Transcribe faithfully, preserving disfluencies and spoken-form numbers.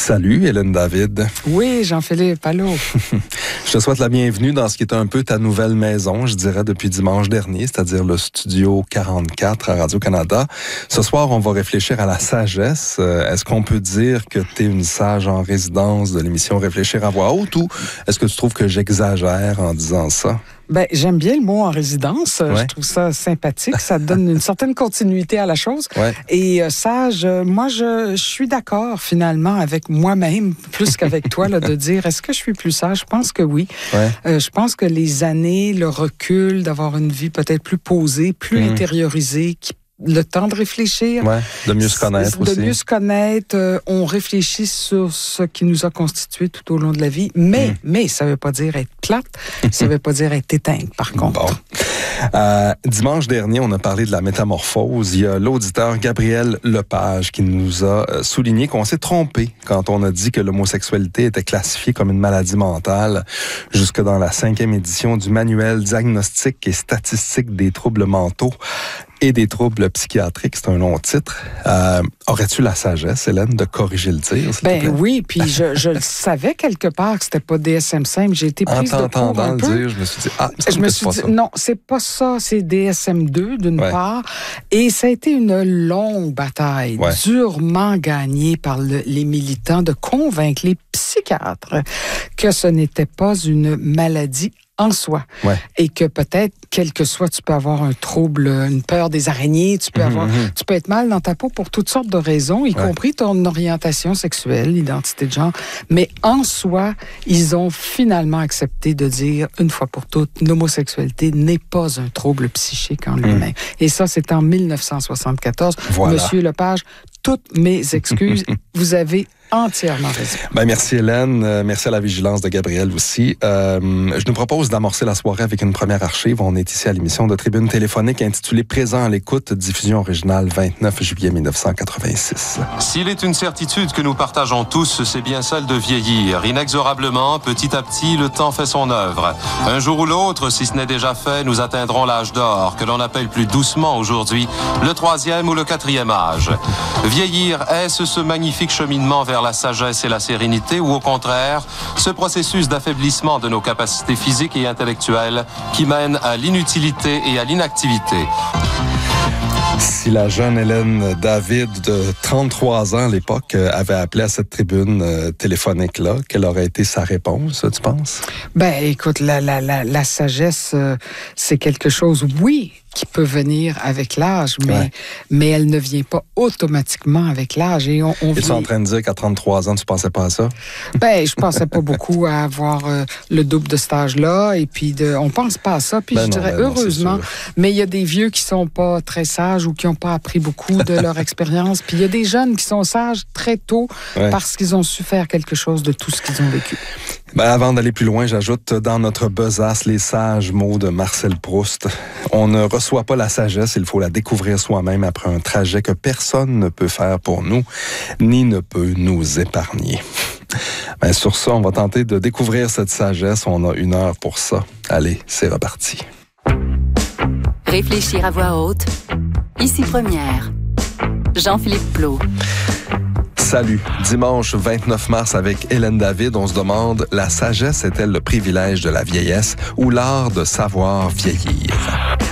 Salut, Hélène David. Oui, Jean-Philippe, allô. Je te souhaite la bienvenue dans ce qui est un peu ta nouvelle maison, je dirais, depuis dimanche dernier, c'est-à-dire le Studio quarante-quatre à Radio-Canada. Ce soir, on va réfléchir à la sagesse. Euh, est-ce qu'on peut dire que tu es une sage en résidence de l'émission Réfléchir à voix haute ou est-ce que tu trouves que j'exagère en disant ça? Ben, j'aime bien le mot en résidence. Ouais. Je trouve ça sympathique. Ça donne une certaine continuité à la chose. Ouais. Et euh, sage, euh, moi, je, je suis d'accord finalement avec moi-même, plus qu'avec toi, là, de dire est-ce que je suis plus sage? Je pense que oui. Ouais. Euh, je pense que les années, le recul, d'avoir une vie peut-être plus posée, plus mmh. intériorisée, qui le temps de réfléchir. Ouais, de mieux se connaître de aussi. De mieux se connaître. Euh, on réfléchit sur ce qui nous a constitué tout au long de la vie. Mais, mm. mais ça ne veut pas dire être plate. Ça ne veut pas dire être éteinte, par contre. Bon. Euh, dimanche dernier, on a parlé de la métamorphose. Il y a l'auditeur Gabriel Lepage qui nous a souligné qu'on s'est trompé quand on a dit que l'homosexualité était classifiée comme une maladie mentale jusque dans la cinquième édition du manuel diagnostique et statistique des troubles mentaux et des troubles psychiatriques, c'est un long titre. Euh, aurais-tu la sagesse, Hélène, de corriger le tir? Ben oui, puis je, je le savais quelque part que c'était pas D S M cinq. J'ai été prise en de court un le peu. dire, je me suis dit, ah, je me suis dit, ça. non, c'est pas ça, c'est D S M deux d'une ouais. part. Et ça a été une longue bataille, ouais. durement gagnée par le, les militants de convaincre les psychiatres que ce n'était pas une maladie en soi. Ouais. Et que peut-être, quel que soit, tu peux avoir un trouble, une peur des araignées, tu peux mmh, avoir, mmh. tu peux être mal dans ta peau pour toutes sortes de raisons, y ouais. compris ton orientation sexuelle, l'identité de genre. Mais en soi, ils ont finalement accepté de dire, une fois pour toutes, l'homosexualité n'est pas un trouble psychique en lui-même. Mmh. Et ça, c'est en dix-neuf cent soixante-quatorze. Voilà. Monsieur Lepage, toutes mes excuses. Vous avez entièrement raison. Ben, merci Hélène, euh, merci à la vigilance de Gabriel aussi. Euh, je nous propose d'amorcer la soirée avec une première archive. On est ici à l'émission de Tribune téléphonique intitulée Présent à l'écoute, diffusion originale vingt-neuf juillet mille neuf cent quatre-vingt-six. S'il est une certitude que nous partageons tous, c'est bien celle de vieillir. Inexorablement, petit à petit, le temps fait son œuvre. Un jour ou l'autre, si ce n'est déjà fait, nous atteindrons l'âge d'or, que l'on appelle plus doucement aujourd'hui le troisième ou le quatrième âge. Vieillir, est-ce ce magnifique cheminement vers la sagesse et la sérénité ou au contraire, ce processus d'affaiblissement de nos capacités physiques et intellectuelles qui mène à l'inutilité et à l'inactivité? Si la jeune Hélène David de trente-trois ans à l'époque avait appelé à cette tribune euh, téléphonique-là, quelle aurait été sa réponse, tu penses? Ben, écoute, la, la, la, la sagesse, euh, c'est quelque chose, oui, qui peut venir avec l'âge, mais, ouais. mais elle ne vient pas automatiquement avec l'âge. Et on, on Es-tu en train de dire qu'à trente-trois ans, tu pensais pas à ça? Ben, je pensais pas beaucoup à avoir euh, le double de cet âge-là, et puis de, on pense pas à ça. Puis ben je non, dirais, ben heureusement, non, mais il y a des vieux qui sont pas très sages ou qui ont pas appris beaucoup de leur expérience. Puis il y a des jeunes qui sont sages très tôt ouais. parce qu'ils ont su faire quelque chose de tout ce qu'ils ont vécu. Ben, avant d'aller plus loin, j'ajoute dans notre besace les sages mots de Marcel Proust. On ne reçoit pas la sagesse, il faut la découvrir soi-même après un trajet que personne ne peut faire pour nous, ni ne peut nous épargner. Ben, sur ça, on va tenter de découvrir cette sagesse. On a une heure pour ça. Allez, c'est reparti. Réfléchir à voix haute. Ici Première. Jean-Philippe Plot. Salut. Dimanche vingt-neuf mars avec Hélène David, on se demande, la sagesse est-elle le privilège de la vieillesse ou l'art de savoir vieillir?